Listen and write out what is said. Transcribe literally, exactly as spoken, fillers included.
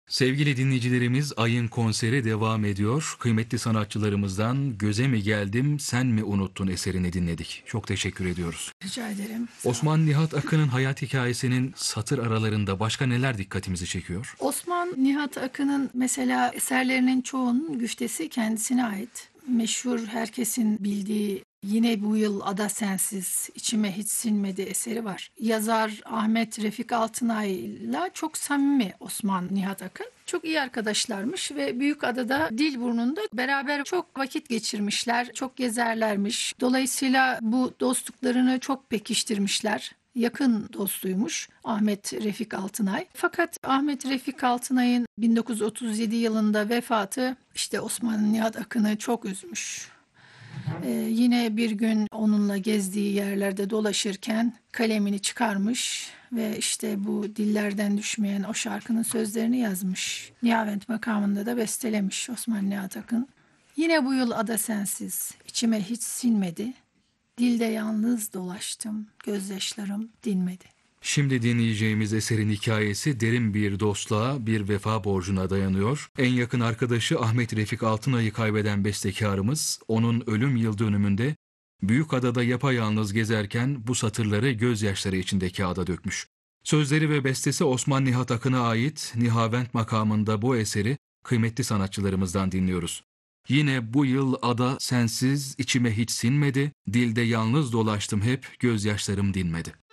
Sevgili dinleyicilerimiz, Ay'ın konseri devam ediyor. Kıymetli sanatçılarımızdan "Göze mi geldim, sen mi unuttun" eserini dinledik. Çok teşekkür ediyoruz. Rica ederim. Sağ ol. Osman Nihat Akın'ın hayat hikayesinin satır aralarında başka neler dikkatimizi çekiyor? Osman Nihat Akın'ın mesela eserlerinin çoğunun güftesi kendisine ait. Meşhur, herkesin bildiği "Yine bu yıl ada sensiz, içime hiç sinmedi" eseri var. Yazar Ahmet Refik Altınay'la çok samimi Osman Nihat Akın. Çok iyi arkadaşlarmış ve Büyükada'da Dilburnu'nda beraber çok vakit geçirmişler, çok gezerlermiş. Dolayısıyla bu dostluklarını çok pekiştirmişler. Yakın dostuymuş Ahmet Refik Altınay. Fakat Ahmet Refik Altınay'ın bin dokuz yüz otuz yedi yılında vefatı işte Osman Nihat Akın'ı çok üzmüş. Ee, yine bir gün onunla gezdiği yerlerde dolaşırken kalemini çıkarmış ve işte bu dillerden düşmeyen o şarkının sözlerini yazmış. Nihavent makamında da bestelemiş Osman Nihat Akın. Yine bu yıl ada sensiz, içime hiç sinmedi. Dilde yalnız dolaştım, gözyaşlarım dinmedi. Şimdi dinleyeceğimiz eserin hikayesi derin bir dostluğa, bir vefa borcuna dayanıyor. En yakın arkadaşı Ahmet Refik Altınay'ı kaybeden bestekarımız, onun ölüm yıl dönümünde Büyükada'da yapayalnız gezerken bu satırları gözyaşları içinde kağıda dökmüş. Sözleri ve bestesi Osman Nihat Akın'a ait. Nihavent makamında bu eseri kıymetli sanatçılarımızdan dinliyoruz. Yine bu yıl ada sensiz, içime hiç sinmedi, dilde yalnız dolaştım hep, gözyaşlarım dinmedi.